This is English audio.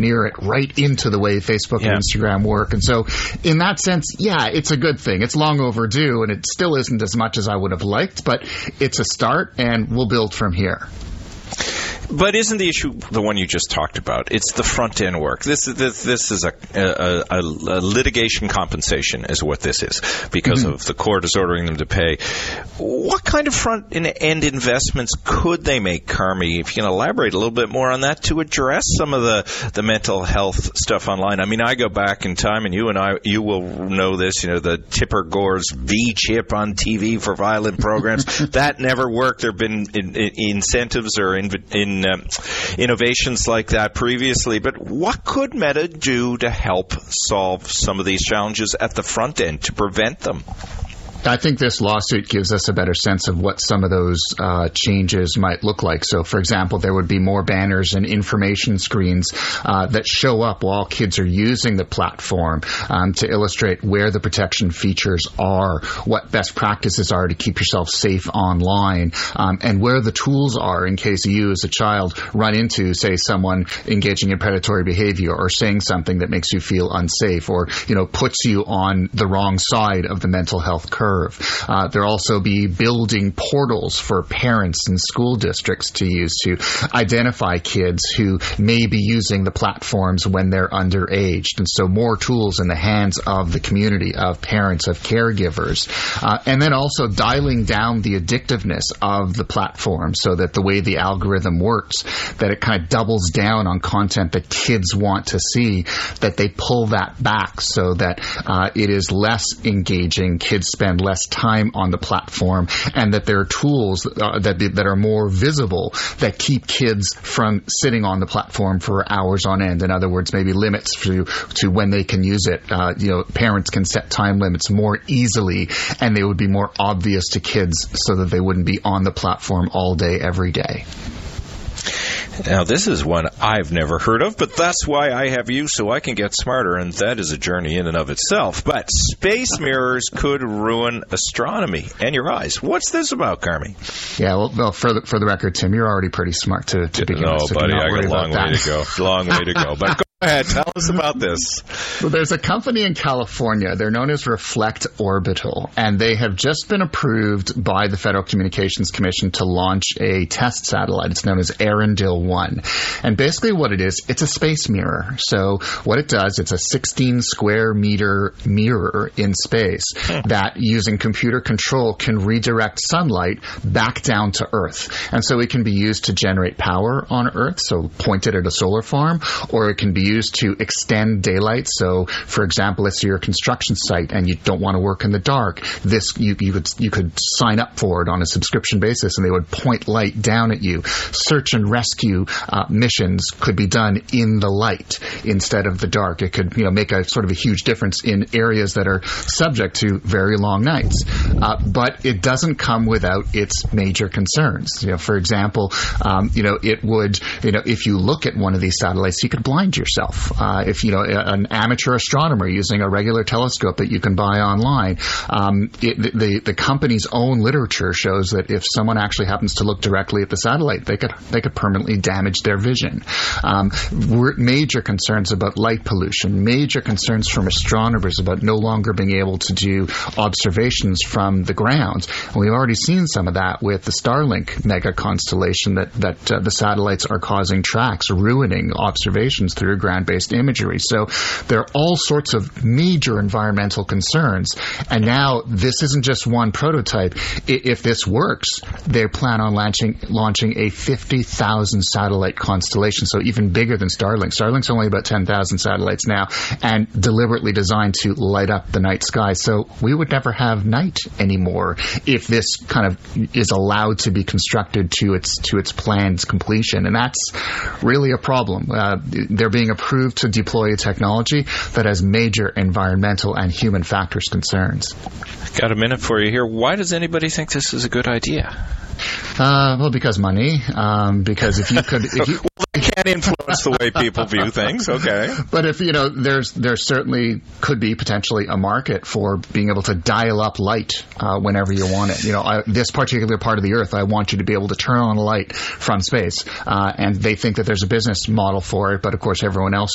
engineer it right into the way Facebook and Instagram work. And so in that sense, yeah, it's a good thing. It's long overdue, and it still isn't as much as I would have liked, but it's a start, and we'll build from here. But isn't the issue the one you just talked about? It's the front-end work. This is a litigation compensation is what this is, because of the court is ordering them to pay. What kind of front-end investments could they make, Carmi? If you can elaborate a little bit more on that to address some of the mental health stuff online. I mean, I go back in time, and you will know this, the Tipper Gore's V-chip on TV for violent programs. That never worked. There have been incentives or innovations like that previously, but what could Meta do to help solve some of these challenges at the front end to prevent them? I think this lawsuit gives us a better sense of what some of those changes might look like. So, for example, there would be more banners and information screens that show up while kids are using the platform to illustrate where the protection features are, what best practices are to keep yourself safe online, and where the tools are in case you as a child run into, say, someone engaging in predatory behavior or saying something that makes you feel unsafe or, puts you on the wrong side of the mental health curve. There'll also be building portals for parents and school districts to use to identify kids who may be using the platforms when they're underage. And so more tools in the hands of the community, of parents, of caregivers. And then also dialing down the addictiveness of the platform so that the way the algorithm works, that it kind of doubles down on content that kids want to see, that they pull that back so that it is less engaging, kids spend less time on the platform, and that there are tools that are more visible that keep kids from sitting on the platform for hours on end. In other words, maybe limits to when they can use it. Parents can set time limits more easily, and they would be more obvious to kids so that they wouldn't be on the platform all day, every day. Now, this is one I've never heard of, but that's why I have you, so I can get smarter, and that is a journey in and of itself. But space mirrors could ruin astronomy and your eyes. What's this about, Carmi? Yeah, well, for the record, Tim, you're already pretty smart to begin with. No, so buddy, I got a long way to go. Long way to go. But go ahead, tell us about this. Well, there's a company in California. They're known as Reflect Orbital, and they have just been approved by the Federal Communications Commission to launch a test satellite. It's known as Arendelle-1. And basically what it is, it's a space mirror. So what it does, it's a 16 square meter mirror in space that, using computer control, can redirect sunlight back down to Earth. And so it can be used to generate power on Earth, so point it at a solar farm, or it can be used to extend daylight. So, for example, let's say you're a construction site and you don't want to work in the dark. This you could sign up for it on a subscription basis, and they would point light down at you. Search and rescue missions could be done in the light instead of the dark. It could make a sort of a huge difference in areas that are subject to very long nights. But it doesn't come without its major concerns. For example, it would, if you look at one of these satellites, you could blind yourself. If an amateur astronomer using a regular telescope that you can buy online, the company's own literature shows that if someone actually happens to look directly at the satellite, they could permanently damage their vision. Major concerns about light pollution, major concerns from astronomers about no longer being able to do observations from the ground. And we've already seen some of that with the Starlink mega constellation that the satellites are causing tracks, ruining observations through ground-based imagery. So there are all sorts of major environmental concerns. And now this isn't just one prototype. If this works, they plan on launching a 50,000 satellite constellation, so even bigger than Starlink. Starlink's only about 10,000 satellites now, and deliberately designed to light up the night sky. So we would never have night anymore if this kind of is allowed to be constructed to its planned completion. And that's really a problem. They're being approved to deploy a technology that has major environmental and human factors concerns. Got a minute for you here. Why does anybody think this is a good idea? Well, because money. Because if you could... Well, they can influence the way people view things, okay. But if, there certainly could be potentially a market for being able to dial up light whenever you want it. This particular part of the Earth, I want you to be able to turn on a light from space. And they think that there's a business model for it, but of course everyone else